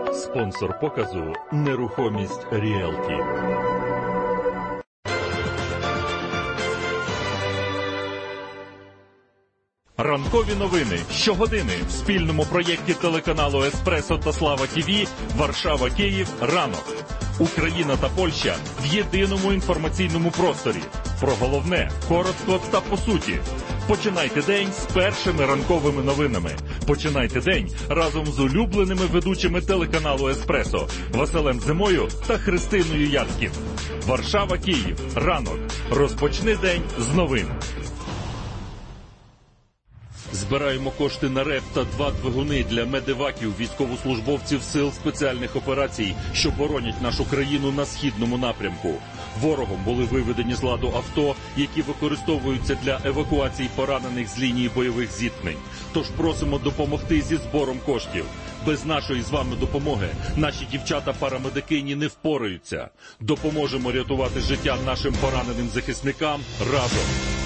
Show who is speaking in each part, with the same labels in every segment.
Speaker 1: Спонсор показу «Нерухомість Ріелті». Ранкові новини щогодини в спільному проєкті телеканалу «Еспресо» та «Слава ТВ» Варшава-Київ ранок. Україна та Польща в єдиному інформаційному просторі. Про головне, коротко та по суті. Починайте день з першими ранковими новинами. Починайте день разом з улюбленими ведучими телеканалу «Еспресо» Василем Зимою та Христиною Яцьків. Варшава-Київ. Ранок. Розпочни день з новин. Збираємо кошти на РЕП та 2 двигуни для медеваків військовослужбовців Сил спеціальних операцій, що боронять нашу країну на східному напрямку. Ворогом були виведені з ладу авто, які використовуються для евакуації поранених з лінії бойових зіткнень. Тож просимо допомогти зі збором коштів. Без нашої з вами допомоги наші дівчата-парамедикині не впораються. Допоможемо рятувати життя нашим пораненим захисникам разом.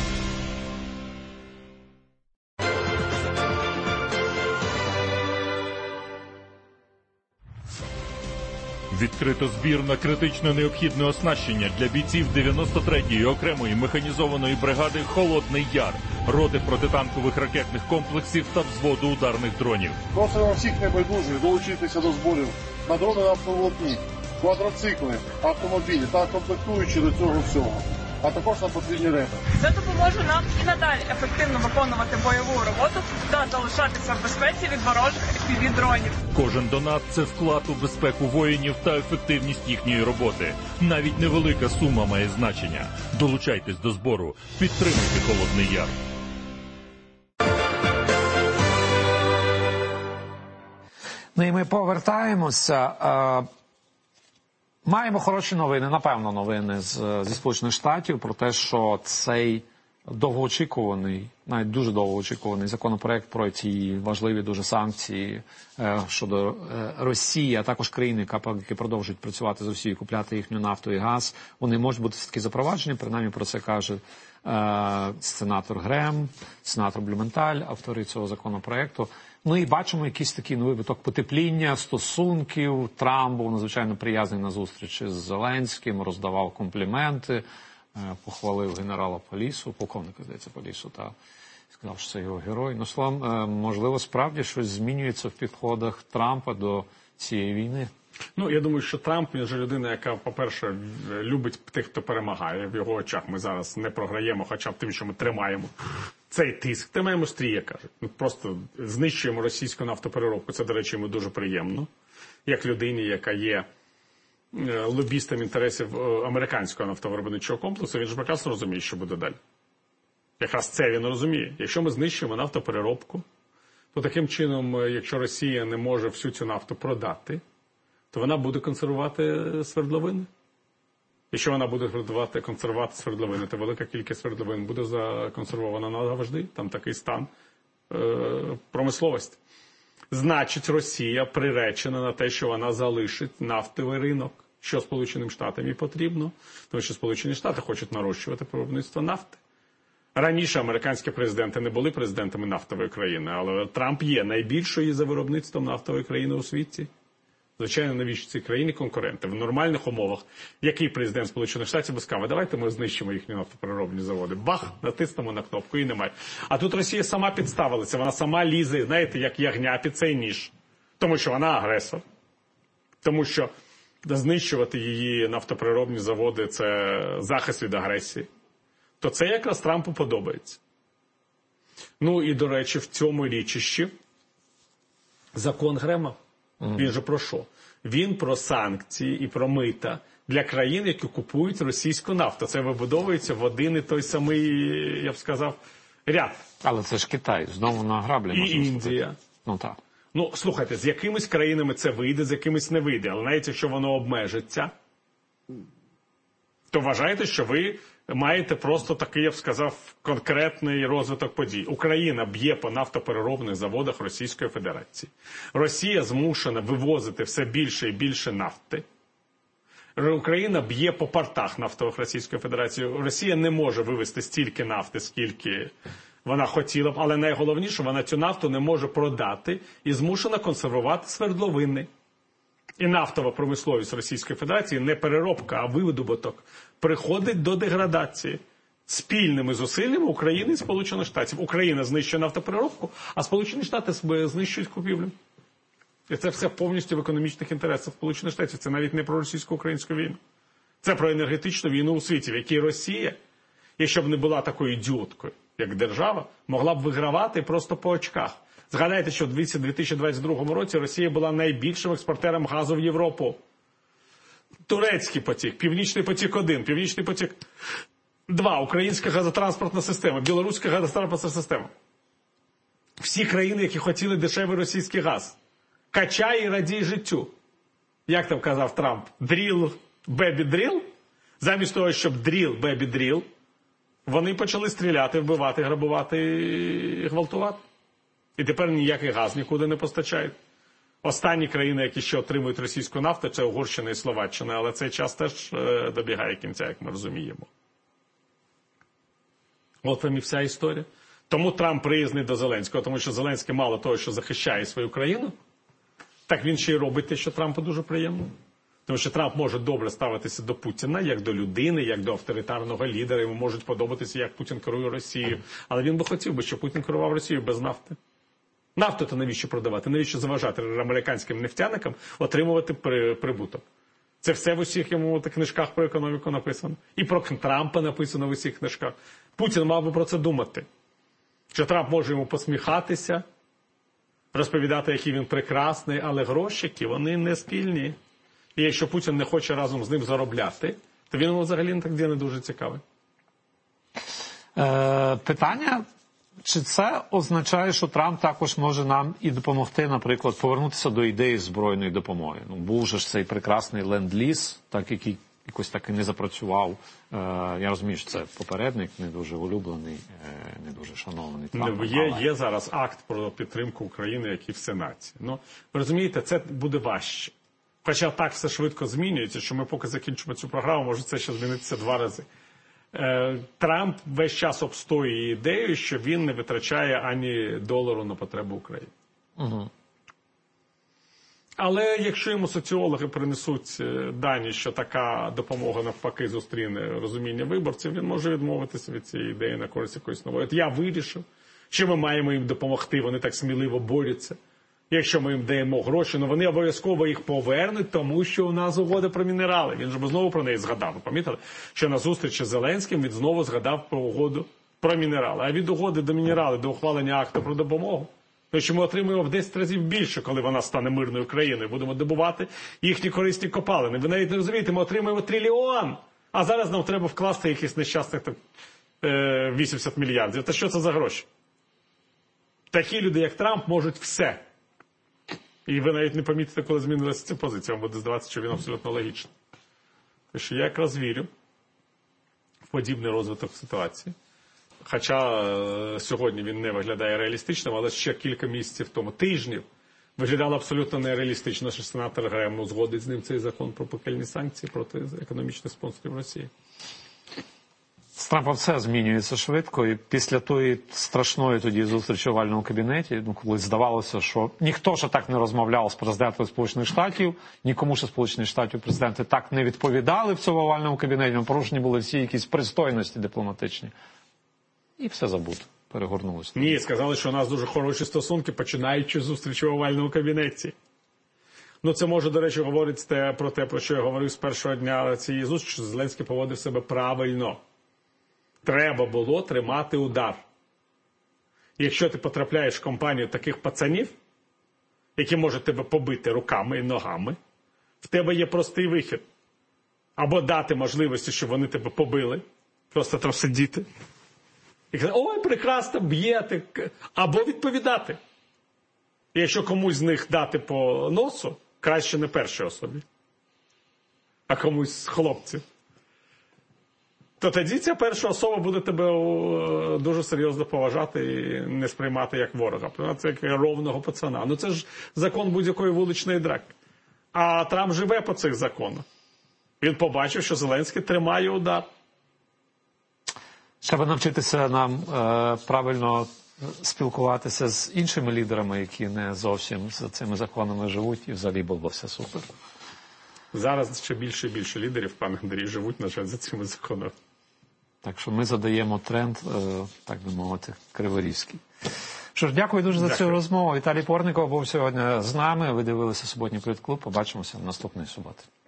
Speaker 1: Відкрито збір на критично необхідне оснащення для бійців 93-ї окремої механізованої бригади «Холодний Яр», роти протитанкових ракетних комплексів та взводу ударних дронів.
Speaker 2: Просимо всіх небайдужих долучитися до зборів на дрони автоволокні, квадроцикли, автомобілі та комплектуючі до цього всього. А також нам потрібні репи.
Speaker 3: Це допоможе нам і надалі ефективно виконувати бойову роботу та залишатися в безпеці від ворожих FPV-дронів.
Speaker 1: Кожен донат – це вклад у безпеку воїнів та ефективність їхньої роботи. Навіть невелика сума має значення. Долучайтесь до збору. Підтримуйте «Холодний Яр».
Speaker 4: Ну і ми повертаємося. Маємо хороші новини, напевно, новини зі Сполучених Штатів про те, що цей довгоочікуваний, навіть дуже довгоочікуваний законопроект про ці важливі дуже санкції щодо Росії, а також країни, які продовжують працювати з Росією, купляти їхню нафту і газ, вони можуть бути все-таки запроваджені, принаймні про це каже сенатор Грем, сенатор Блюменталь, автори цього законопроекту. Ну і бачимо якийсь такий виток потепління стосунків. Трамп був надзвичайно приязний на зустрічі з Зеленським, роздавав компліменти, похвалив генерала Полісу, полковника, здається, Полісу, та сказав, що це його герой. Ну, словом, можливо, справді щось змінюється в підходах Трампа до цієї війни.
Speaker 5: Ну, я думаю, що Трамп, він же людина, яка, по-перше, любить тих, хто перемагає. В його очах ми зараз не програємо, хоча б тим, що ми тримаємо цей тиск. Тримаємо стрій, як кажуть. Ми просто знищуємо російську нафтопереробку. Це, до речі, йому дуже приємно. Як людині, яка є лобістом інтересів американського нафтовиробничого комплексу, він ж прекрасно розуміє, що буде далі. Якраз це він розуміє. Якщо ми знищуємо нафтопереробку, то таким чином, якщо Росія не може всю цю нафту продати, то вона буде консервувати свердловини. Якщо вона буде консервувати свердловини, то велика кількість свердловин буде законсервована назавжди. Там такий стан промисловості. Значить, Росія приречена на те, що вона залишить нафтовий ринок, що Сполученим Штатам і потрібно, тому що Сполучені Штати хочуть нарощувати виробництво нафти. Раніше американські президенти не були президентами нафтової країни, але Трамп є найбільшою за виробництвом нафтової країни у світі. Звичайно, навіщо цій країні конкуренти? В нормальних умовах, який президент Сполучених Штатів би сказав, давайте ми знищимо їхні нафтопереробні заводи. Бах, натиснемо на кнопку і немає. А тут Росія сама підставилася, вона сама лізе, знаєте, як ягня під цей ніж. Тому що вона агресор. Тому що знищувати її нафтопереробні заводи – це захист від агресії. То це якраз Трампу подобається. Ну і, до речі, в цьому річищі закон Грема. Він же про що? Він про санкції і про мита для країн, які купують російську нафту. Це вибудовується в один і той самий, я б сказав, ряд.
Speaker 4: Але це ж Китай, знову на граблі.
Speaker 5: І Індія.
Speaker 4: Ну, так.
Speaker 5: Ну, слухайте, з якимись країнами це вийде, з якимись не вийде. Але навіть якщо воно обмежиться, то вважайте, що ви маєте просто такий, я б сказав, конкретний розвиток подій. Україна б'є по нафтопереробних заводах Російської Федерації. Росія змушена вивозити все більше і більше нафти. Україна б'є по портах нафтових Російської Федерації. Росія не може вивезти стільки нафти, скільки вона хотіла б, але найголовніше, вона цю нафту не може продати і змушена консервувати свердловини. і нафтова промисловість Російської Федерації, не переробка, а видобуток, приходить до деградації. Спільними зусиллями України і Сполучених Штатів. Україна знищує нафтопереробку, а Сполучені Штати знищують купівлю. І це все повністю в економічних інтересах Сполучених Штатів. Це навіть не про російсько-українську війну. Це про енергетичну війну у світі, в якій Росія, якщо б не була такою ідіоткою, як держава, могла б вигравати просто по очках. Згадайте, що в 2022 році Росія була найбільшим експортером газу в Європу. Турецький потік, Північний потік-1, Північний потік-2, українська газотранспортна система, білоруська газотранспортна система. Всі країни, які хотіли дешевий російський газ. Качай і радій життю. Як там казав Трамп? Дріл, бебі дріл? Замість того, щоб дріл, бебі дріл, вони почали стріляти, вбивати, грабувати і гвалтувати. І тепер ніякий газ нікуди не постачають. Останні країни, які ще отримують російську нафту, це Угорщина і Словаччина, але цей час теж добігає кінця, як ми розуміємо. От вам і вся історія. Тому Трамп приязний до Зеленського, тому що Зеленський мало того, що захищає свою країну, так він ще й робить те, що Трампу дуже приємно. Тому що Трамп може добре ставитися до Путіна, як до людини, як до авторитарного лідера. Йому можуть подобатися, як Путін керує Росією. Але він би хотів, щоб Путін керував Росією без нафти. Нафту-то навіщо продавати? Навіщо заважати американським нефтяникам отримувати прибуток? Це все в усіх йому книжках про економіку написано. І про Трампа написано в усіх книжках. Путін мав би про це думати. Що Трамп може йому посміхатися, розповідати, який він прекрасний, але грошики, вони не спільні. І якщо Путін не хоче разом з ним заробляти, то він йому взагалі не дуже цікавий.
Speaker 4: Питання, чи це означає, що Трамп також може нам і допомогти, наприклад, повернутися до ідеї збройної допомоги? Ну, був же ж цей прекрасний ленд-ліз, так, який якось так і не запрацював. Я розумію, що це попередник, не дуже улюблений, не дуже шанований Трампом.
Speaker 5: Є зараз акт про підтримку України, який в Сенаті. Ну, ви розумієте, це буде важче. Хоча так все швидко змінюється, що ми поки закінчимо цю програму, може це ще змінитися 2 рази. Трамп весь час обстоює ідею, що він не витрачає ані долару на потреби України.
Speaker 4: Угу.
Speaker 5: Але якщо йому соціологи принесуть дані, що така допомога навпаки зустріне розуміння виборців, він може відмовитися від цієї ідеї на користь якоїсь нової. От я вирішив, що ми маємо їм допомогти, вони так сміливо борються. Якщо ми їм даємо гроші, ну вони обов'язково їх повернуть, тому що у нас угода про мінерали. Він же знову про неї згадав. Ви помітили, що на зустрічі з Зеленським він знову згадав про угоду про мінерали. А від угоди до мінерали, до ухвалення акту про допомогу, тому що ми отримуємо в 10 разів більше, коли вона стане мирною країною. Будемо добувати їхні корисні копалини. Ви навіть не розумієте, ми отримуємо 1 трильйон. А зараз нам треба вкласти якісь нещасних 80 мільярдів. Та що це за гроші? Такі люди, як Трамп, можуть все. І ви навіть не помітите, коли змінилася ця позиція. Вам буде здаватися, що він абсолютно логічний. Тому що я якраз вірю в подібний розвиток ситуації. Хоча сьогодні він не виглядає реалістичним, але ще кілька місяців тому, тижнів, виглядало абсолютно нереалістично, що сенатор Грем узгодить з ним цей закон про пекельні санкції проти економічних спонсорів Росії.
Speaker 4: З Трампом все змінюється швидко, і після тої страшної тоді зустрічі в овальному кабінеті, коли здавалося, що ніхто ще так не розмовляв з президентом Сполучених Штатів, нікому ще Сполучених Штатів президенти так не відповідали в цьому овальному кабінеті, порушені були всі якісь пристойності дипломатичні. І все забуто, перегорнулося.
Speaker 5: Ні, сказали, що у нас дуже хороші стосунки, починаючи з зустрічі в овальному кабінеті. Ну, це може, до речі, говорити про те, про що я говорив з першого дня цієї зустрічі, що Зеленський поводив себе правильно. Треба було тримати удар. Якщо ти потрапляєш в компанію таких пацанів, які можуть тебе побити руками і ногами, в тебе є простий вихід. Або дати можливості, щоб вони тебе побили, просто там сидіти. І казати, ой, прекрасно, б'єте. Або відповідати. І якщо комусь з них дати по носу, краще не першій особі, а комусь з хлопців, то тоді ця перша особа буде тебе дуже серйозно поважати і не сприймати як ворога. Це як ровного пацана. Ну це ж закон будь-якої вуличної драки. А Трамп живе по цих законах. Він побачив, що Зеленський тримає удар.
Speaker 4: Треба навчитися нам правильно спілкуватися з іншими лідерами, які не зовсім за цими законами живуть, і взагалі було все супер.
Speaker 5: Зараз ще більше і більше лідерів, пане Андрій, живуть, на жаль, за цими законами.
Speaker 4: Так що ми задаємо тренд, так би мовити, криворізький. Що ж, дякую дуже за цю розмову. Віталій Портников був сьогодні з нами. Ви дивилися «Суботній політклуб». Побачимося наступної суботи.